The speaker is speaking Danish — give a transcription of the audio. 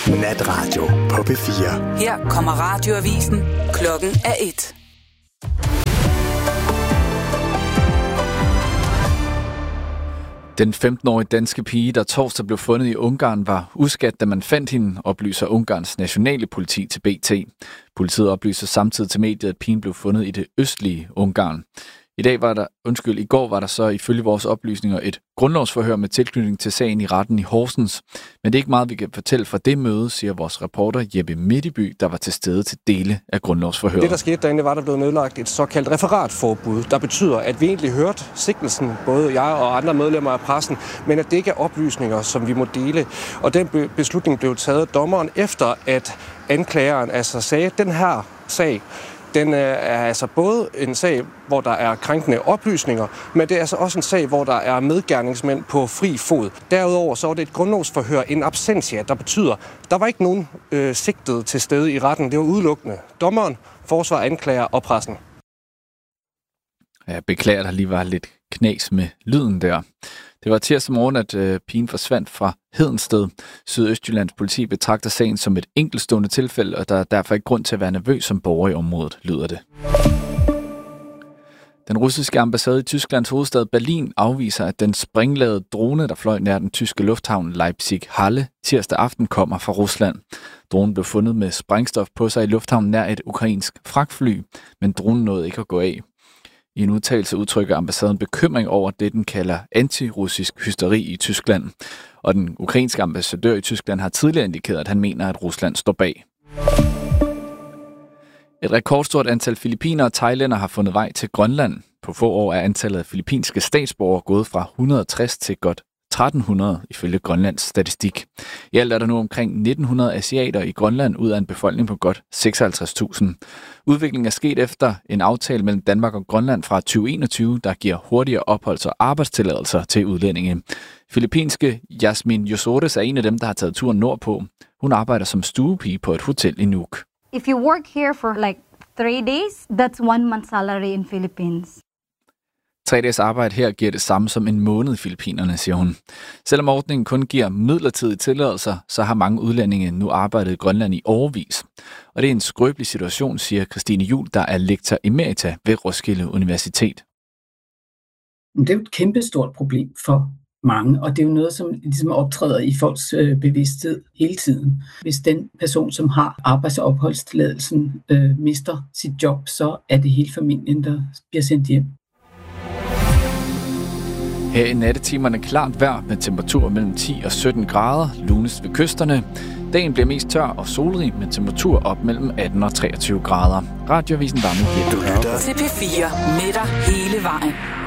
Natradio på P4. Her kommer radioavisen. Klokken er 1. Den 15-årige danske pige, der torsdag blev fundet i Ungarn, var uskat, da man fandt hende, oplyser Ungarns nationale politi til BT. Politiet oplyser samtidig til mediet, at pigen blev fundet i det østlige Ungarn. I går var der så ifølge vores oplysninger et grundlovsforhør med tilknytning til sagen i retten i Horsens. Men det er ikke meget, vi kan fortælle fra det møde, siger vores reporter Jeppe Midtby, der var til stede til dele af grundlovsforhøret. Det, der skete derinde, var, der blev nedlagt et såkaldt referatforbud, der betyder, at vi egentlig hørte sigtelsen, både jeg og andre medlemmer af pressen, men at det ikke er oplysninger, som vi må dele. Og den beslutning blev taget af dommeren efter, at anklageren altså sagde, at den her sag, den er altså både en sag, hvor der er krænkende oplysninger, men det er altså også en sag, hvor der er medgerningsmænd på fri fod. Derudover så var det et grundlovsforhør, en absentia, der betyder, der var ikke nogen sigtet til stede i retten. Det var udelukkende dommeren, forsvar, anklager og pressen. Jeg beklager, der lige var lidt knas med lyden der. Det var tirsdag morgen, at pigen forsvandt fra Hedensted. Sydøstjyllands politi betragter sagen som et enkeltstående tilfælde, og der er derfor ikke grund til at være nervøs som borger i området, lyder det. Den russiske ambassade i Tysklands hovedstad Berlin afviser, at den springladede drone, der fløj nær den tyske lufthavn Leipzig-Halle tirsdag aften, kommer fra Rusland. Dronen blev fundet med sprængstof på sig i lufthavnen nær et ukrainsk fragtfly, men dronen nåede ikke at gå af. I en udtalelse udtrykker ambassaden bekymring over det, den kalder antirussisk hysteri i Tyskland. Og den ukrainske ambassadør i Tyskland har tidligere indikeret, at han mener, at Rusland står bag. Et rekordstort antal filippinere og thailændere har fundet vej til Grønland. På få år er antallet af filippinske statsborgere gået fra 160 til godt 1300 ifølge Grønlands statistik. I alt er der nu omkring 1900 asiater i Grønland ud af en befolkning på godt 56.000. Udviklingen er sket efter en aftale mellem Danmark og Grønland fra 2021, der giver hurtigere opholds- og arbejdstilladelser til udlændinge. Filippinske Yasmin Yosores er en af dem, der har taget turen nordpå. Hun arbejder som stuepige på et hotel i Nuuk. If you work here for like 3 days, that's 1 month's salary in Philippines. 3 dages arbejde her giver det samme som en måned i Filippinerne, siger hun. Selvom ordningen kun giver midlertidige tilladelser, så har mange udlændinge nu arbejdet i Grønland i årevis. Og det er en skrøbelig situation, siger Christine Juhl, der er lektor emerita ved Roskilde Universitet. Det er jo et kæmpestort problem for mange, og det er jo noget, som ligesom optræder i folks bevidsthed hele tiden. Hvis den person, som har arbejds- og opholdstilladelsen, mister sit job, så er det hele familien, der bliver sendt hjem. Her i nattetimerne klart vejr med temperaturer mellem 10 og 17 grader, lunest ved kysterne. Dagen bliver mest tør og solrig med temperatur op mellem 18 og 23 grader. Radioavisen var nu her. Du lytter til P4 med dig hele vejen.